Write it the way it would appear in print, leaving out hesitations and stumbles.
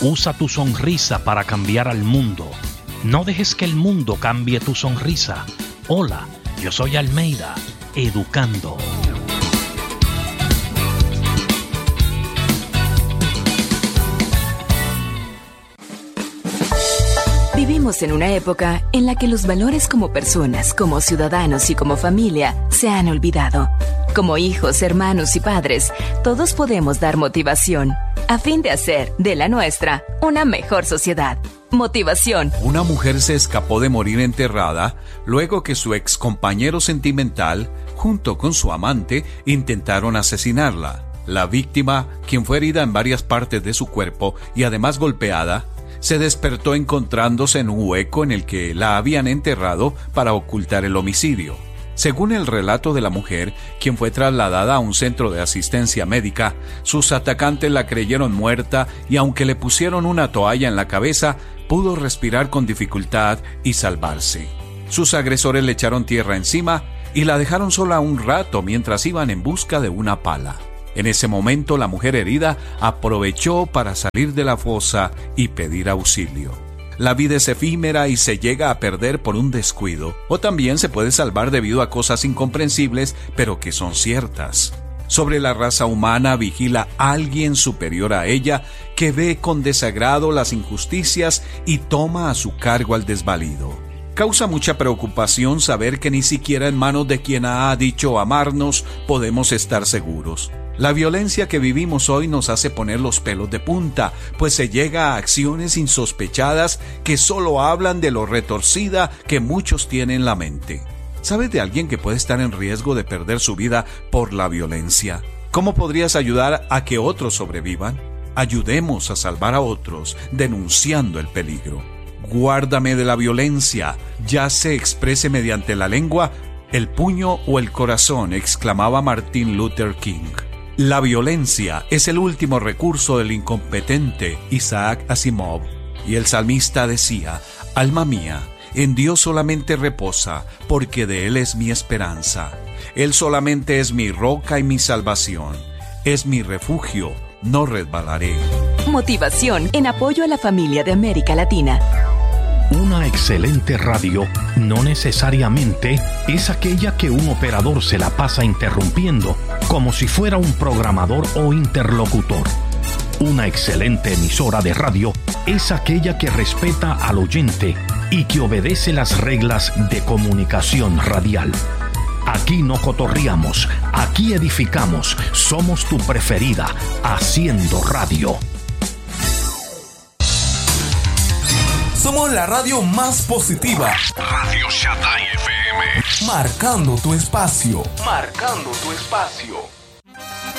Usa tu sonrisa para cambiar al mundo. No dejes que el mundo cambie tu sonrisa. Hola, yo soy Almeida, educando. Vivimos en una época en la que los valores como personas, como ciudadanos y como familia se han olvidado. Como hijos, hermanos y padres, todos podemos dar motivación a fin de hacer de la nuestra una mejor sociedad. Motivación. Una mujer se escapó de morir enterrada luego que su ex compañero sentimental, junto con su amante, intentaron asesinarla. La víctima, quien fue herida en varias partes de su cuerpo y además golpeada, se despertó encontrándose en un hueco en el que la habían enterrado para ocultar el homicidio. Según el relato de la mujer, quien fue trasladada a un centro de asistencia médica, sus atacantes la creyeron muerta y aunque le pusieron una toalla en la cabeza, pudo respirar con dificultad y salvarse. Sus agresores le echaron tierra encima y la dejaron sola un rato mientras iban en busca de una pala. En ese momento, la mujer herida aprovechó para salir de la fosa y pedir auxilio. La vida es efímera y se llega a perder por un descuido, o también se puede salvar debido a cosas incomprensibles, pero que son ciertas. Sobre la raza humana vigila alguien superior a ella que ve con desagrado las injusticias y toma a su cargo al desvalido. Causa mucha preocupación saber que ni siquiera en manos de quien ha dicho amarnos podemos estar seguros. La violencia que vivimos hoy nos hace poner los pelos de punta, pues se llega a acciones insospechadas que solo hablan de lo retorcida que muchos tienen en la mente. ¿Sabes de alguien que puede estar en riesgo de perder su vida por la violencia? ¿Cómo podrías ayudar a que otros sobrevivan? Ayudemos a salvar a otros, denunciando el peligro. Guárdame de la violencia, ya se exprese mediante la lengua, el puño o el corazón, exclamaba Martin Luther King. La violencia es el último recurso del incompetente Isaac Asimov. Y el salmista decía: alma mía, en Dios solamente reposa, porque de Él es mi esperanza. Él solamente es mi roca y mi salvación. Es mi refugio, no resbalaré. Motivación en apoyo a la familia de América Latina. Una excelente radio no necesariamente es aquella que un operador se la pasa interrumpiendo como si fuera un programador o interlocutor. Una excelente emisora de radio es aquella que respeta al oyente y que obedece las reglas de comunicación radial. Aquí no cotorreamos, aquí edificamos, somos tu preferida, haciendo radio. Somos la radio más positiva. Radio Shaddai FM. Marcando tu espacio. Marcando tu espacio.